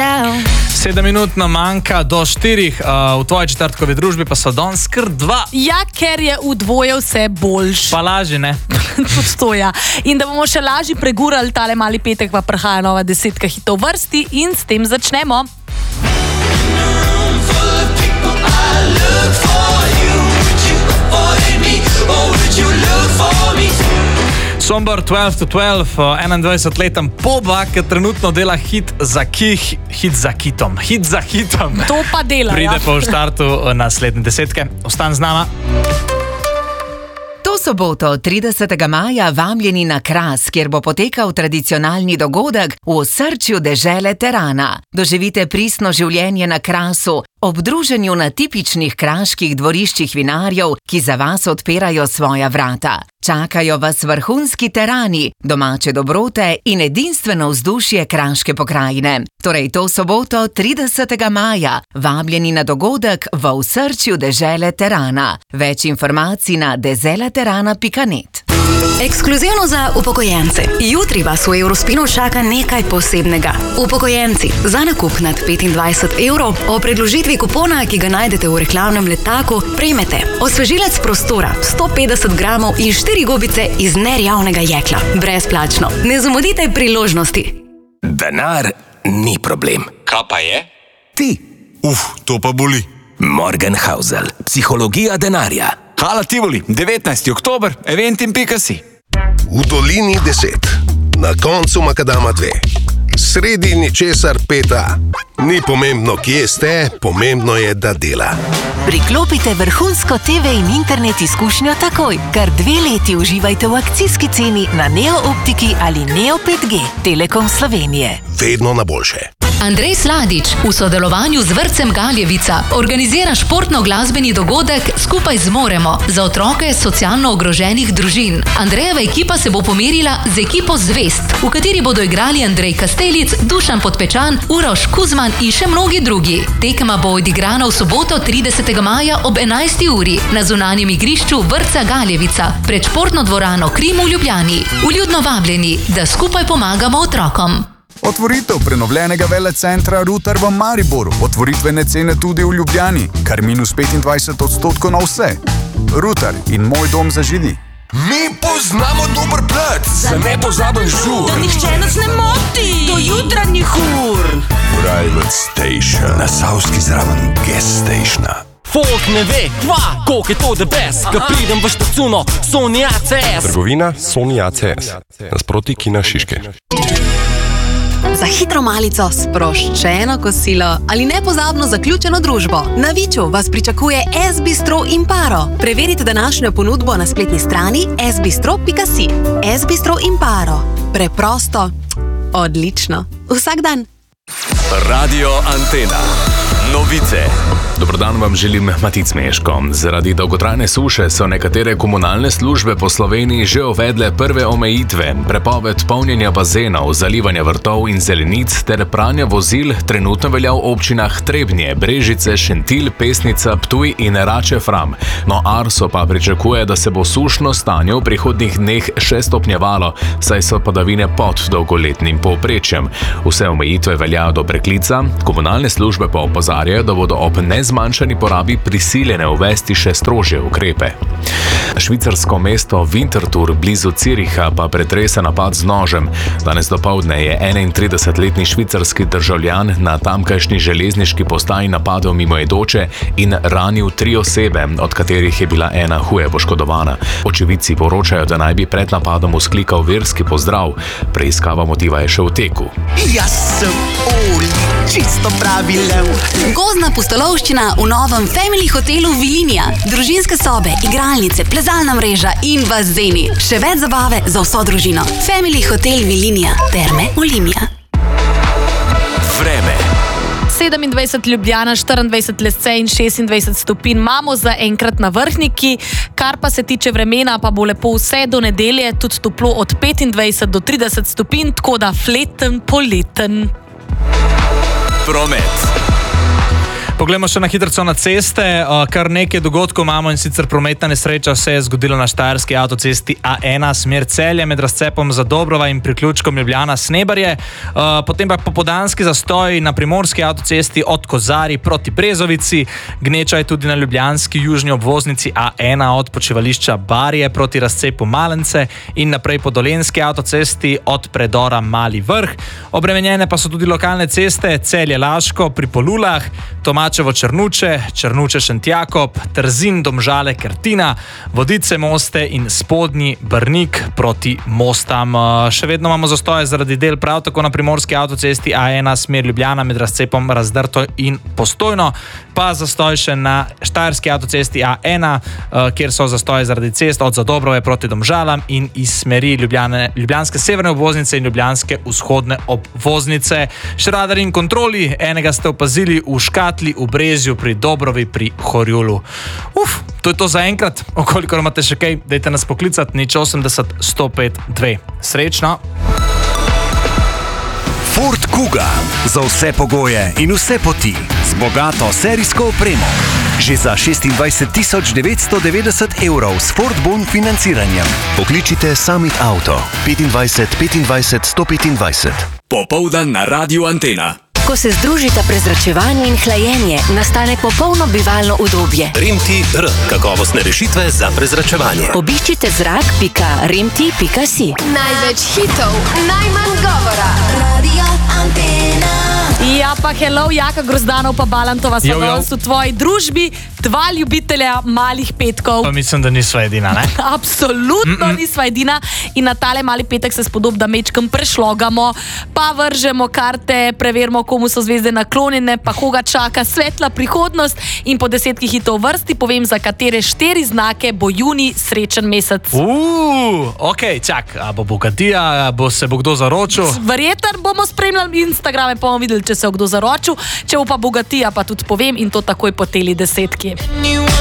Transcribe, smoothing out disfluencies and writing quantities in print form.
7 minut nam manjka do 4, v tvoji četrtkovi družbi pa so danes kar 2. Ja, ker je v dvoje vse boljš. Pa lažje, ne? Tudi to, ja. In da bomo še lažje pregurali tale mali petek, pa prihaja nova 10 hitov vrsti in s tem začnemo. Sombor 12 to 12, 21-leten Poba, ki trenutno dela hit za hitom. To pa dela, pride po štartu naslednje 10. Ostan z nama. To soboto, 30. maja, vabljeni na Kras, kjer bo potekal tradicionalni dogodek v osrčju dežele Terana. Doživite pristno življenje na Krasu, ob druženju na tipičnih kraških dvoriščih vinarjev, ki za vas odpirajo svoja vrata. Čakajo vas vrhunski terani, domače dobrote in edinstveno vzdušje kraške pokrajine. Torej to soboto, 30. maja, vabljeni na dogodek v osrčju dežele Terana. Več informacij na dezelaterana.net. Ekskluzivno za upokojence. Jutri vas v Eurospinu čaka nekaj posebnega. Upokojenci, za nakup nad 25 evrov o predložitvi kupona, ki ga najdete v reklamnem letaku, prejmete osvežilec prostora, 150 gramov in 4 gobice iz nerjavnega jekla. Brezplačno. Ne zamudite priložnosti. Denar ni problem. Kaj pa je? Ti. To pa boli. Morgenhausel. Psihologija denarja. Hala Tivoli, 19. oktober, eventim.si. V dolini 10, na koncu Makadama 2, sredi ničesar 5. Ni pomembno, kje ste, pomembno je, da dela. Priklopite vrhunsko TV in internet izkušnjo takoj. Kar 2 leti uživajte v akcijski ceni na Neo Optiki ali Neo 5G. Telekom Slovenije. Vedno na boljše. Andrej Sladič v sodelovanju z vrtcem Galjevica organizira športno-glasbeni dogodek Skupaj zmoremo za otroke socialno ogroženih družin. Andrejeva ekipa se bo pomerila z ekipo Zvest, v kateri bodo igrali Andrej Kastelic, Dušan Podpečan, Uroš Kuzman in še mnogi drugi. Tekma bo odigrana v soboto 30. maja ob 11. uri na zunanjem igrišču vrtca Galjevica pred športno dvorano Krim v Ljubljani. Vljudno vabljeni, da skupaj pomagamo otrokom. Otvoritev prenovljenega velecentra Rutar v Mariboru. Otvoritvene cene tudi v Ljubljani, kar -25% na vse. Rutar in Moj dom za židi. Mi poznamo dober plac za nepozaben žur. Da nihče nas ne moti do jutranjih ur. Private station. Na Savski zraven gas stationa. Folk ne ve, koliko je to the best. Ko pridem v štacuno Sony ACS. Trgovina Sony ACS. Nasproti Kina Šiške. Za hitro malico, sproščeno kosilo ali nepozabno zaključeno družbo. Na Viču vas pričakuje S-Bistro Imparo. Preverite današnjo ponudbo na spletni strani sbistro.si. S-Bistro Imparo. Preprosto, odlično. Vsak dan. Radio Antena. Novice. Dobrodan vam želim, Matic Meško. Zaradi dolgotrajne suše so nekatere komunalne službe po Sloveniji že uvedle prve omejitve. Prepoved polnjenja bazenov, zalivanja vrtov in zelenic ter pranja vozil trenutno velja v občinah Trebnje, Brežice, Šentilj, Pesnica, Ptuj in Rače-Fram. No, Arso pa pričakuje, da se bo sušno stanje v prihodnjih dneh še stopnjevalo, saj so padavine pod dolgoletnim povprečjem. Vse omejitve veljajo do preklica, komunalne službe pa opozarjajo, da bodo ob nezmanjšani porabi prisiljene uvesti še strožje ukrepe. Švicarsko mesto Winterthur blizu Züricha pa pretresa napad z nožem. Danes dopoldne je 31-letni švicarski državljan na tamkajšnji železniški postaji napadel mimoidoče in ranil 3 osebe, od katerih je bila ena huje poškodovana. Očividci poročajo, da naj bi pred napadom vzklikal verski pozdrav. Preiskava motiva je še v teku. Jaz sem Oli, čisto pravi lev. Gozdna pustolovščina v novem Family hotelu Vilinija. Družinske sobe, igralnice, plezalna mreža in bazeni. Še več zabave za vso družino. Family hotel Vilinija. Terme Olimia. Vreme. 27 Ljubljana, 24 Lesce in 26 stopinj imamo za enkrat na Vrhniki. Kar pa se tiče vremena, pa bo lepo vse do nedelje, tudi toplo od 25 do 30 stopinj, tako da fleten, poleten. Promet. Poglejmo še na hitrico na ceste. Kar nekaj dogodkov imamo, in sicer prometna nesreča se je zgodila na štajerski avtocesti A1 smer Celje med razcepom Zadobrova in priključkom Ljubljana-Snebarje. Potem pa popoldanski zastoj na primorski avtocesti od Kozarij proti Brezovici. Gneča je tudi na ljubljanski južni obvoznici A1 od počivališča Barje proti razcepu Malence in naprej po dolenski avtocesti od predora Mali Vrh. Obremenjene pa so tudi lokalne ceste Celje-Laško pri Polulah, Tomačevo-Črnuče, Črnuče-Šentjakob, Trzin-Domžale-Kertina, Vodice-Moste in Spodnji Brnik proti Mostam. Še vedno imamo zastoje zaradi del prav tako na primorski avtocesti A1 smer Ljubljana med razcepom Razdrto in Postojno, pa zastoj še na štajerski avtocesti A1, kjer so zastoje zaradi cest od Zadobrove proti Domžalam in iz smeri ljubljanske severne obvoznice in ljubljanske vzhodne obvoznice. Še radar in kontroli, enega ste opazili v Škatli, v Brezju, pri Dobrovi, pri Horjulu. To je to za enkrat. Okolikor imate še kaj, dajte nas poklicati 080 105 2. Srečno! Ford Kuga. Za vse pogoje in vse poti. Z bogato serijsko opremo. Že za 26.990 € s Ford Bon financiranjem. Pokličite Summit Auto 25 25 125. Popoldan na Radiu Antena. Ko se združita prezračevanje in hlajenje, nastane popolno bivalno udobje. Rimti-R. Kakovostne rešitve za prezračevanje. Obiščite zrak.rimti.si. Največ hitov, najmanj govora. Radio Antena. Ja, pa hello, Jaka Grozdanov pa Balantova sva danes v tvoji družbi, dva ljubitelja malih petkov. Pa mislim, da nisva edina, ne? Absolutno nisva edina in na tale mali petek se spodob, da mečkam prešlogamo, pa vržemo karte, preverimo, komu so zvezde naklonjene, pa koga čaka svetla prihodnost in po 10 hitov vrsti povem, za katere 4 znake bo junij srečen mesec. Ok, čak, a bo bogatija, se bo kdo zaročil? Verjetno bomo spremljali Instagrame, pa bomo videli, če se bo kdo zaročil, če bo pa bogatija, pa tudi povem in to takoj po teli 10.